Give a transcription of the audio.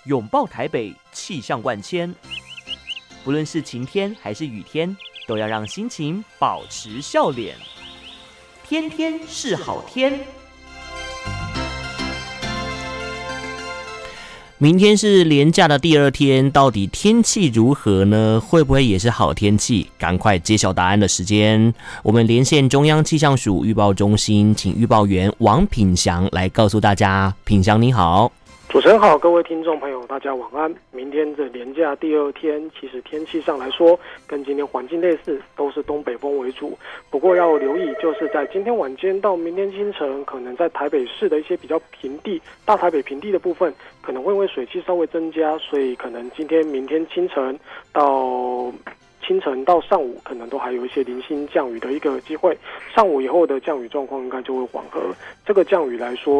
拥抱台北，气象万千。不论是晴天还是雨天，都要让心情保持笑脸。天天是好天。明天是连假的第2天，到底天气如何呢？会不会也是好天气？赶快揭晓答案的时间。我们连线中央气象署预报中心，请预报员王品祥来告诉大家。品祥你好。 主持人好，各位听众朋友大家晚安。明天的连假第2天，其实天气上来说跟今天环境类似，都是东北风为主。不过要留意，就是在今天晚间到明天清晨，可能在台北市的一些比较平地，大台北平地的部分，可能会因为水汽稍微增加，所以可能今天明天清晨到上午可能都还有一些零星降雨的一个机会，上午以后的降雨状况应该就会缓和。这个降雨来说